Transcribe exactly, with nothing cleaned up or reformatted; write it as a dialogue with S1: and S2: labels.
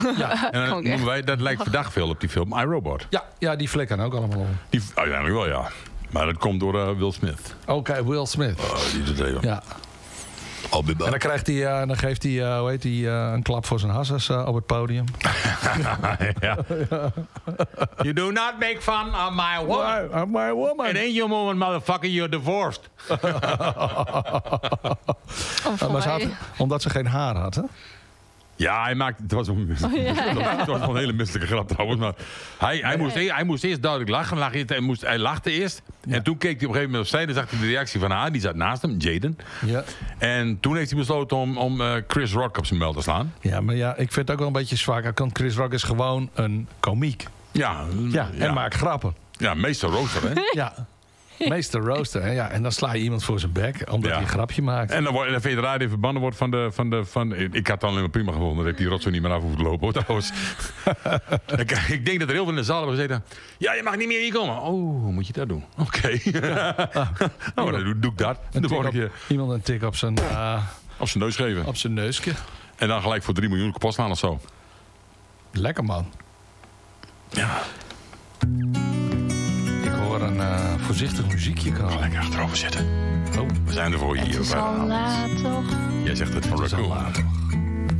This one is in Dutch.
S1: Ja.
S2: En dan noemen wij, dat lijkt verdacht veel op die film iRobot.
S1: Ja, ja, die flikken ook allemaal om.
S2: Die, uiteindelijk wel, ja. Maar dat komt door uh, Will Smith.
S1: Oké, okay, Will Smith.
S2: Oh, die doet het even.
S1: Ja. En dan, krijgt hij, uh, dan geeft hij uh, hoe heet hij, uh, een klap voor zijn hasses uh, op het podium.
S2: Ja. You do not make fun of my woman.
S1: Why, my woman.
S2: It ain't your woman, motherfucker. You're divorced.
S1: oh, uh, maar ze had, omdat ze geen haar had, hè?
S2: Ja, hij maakte... Het was een, oh, ja, ja. Het was wel een hele misselijke grap trouwens. Maar hij, hij, moest, eerst, hij moest eerst duidelijk lachen. lachen hij, moest, hij lachte eerst. Ja. En toen keek hij op een gegeven moment opzij. En zag hij de reactie van haar. Die zat naast hem, Jaden. Ja. En toen heeft hij besloten om, om uh, Chris Rock op zijn bel te slaan.
S1: Ja, maar ja, ik vind het ook wel een beetje zwak. Want Chris Rock is gewoon een komiek.
S2: Ja.
S1: ja en ja. maakt grappen.
S2: Ja, meester rooster, hè?
S1: Ja. Meester rooster, hè? Ja, en dan sla je iemand voor zijn bek omdat ja. hij een grapje maakt.
S2: En dan wordt de federatie verbannen wordt van de, van de, van ik had het alleen maar prima gevonden dat ik die rotzooi niet meer af hoef te lopen. Hoor, trouwens. ik, ik denk dat er heel veel in de zaal hebben gezeten. Ja, je mag niet meer hier komen. Oh, hoe moet je dat doen? Oké. Okay. Ja. nou, dan doe, doe ik dat.
S1: Een tik op, iemand een tik op zijn uh,
S2: op zijn neus geven.
S1: Op zijn neusje.
S2: En dan gelijk voor drie miljoen kapot slaan of zo.
S1: Lekker man.
S2: Ja.
S1: Een uh, voorzichtig muziekje kan.
S2: Lekker achterover zitten. Oh, we zijn er voor je hier.
S3: Het is al laat, toch?
S2: Jij zegt het van Raccoon.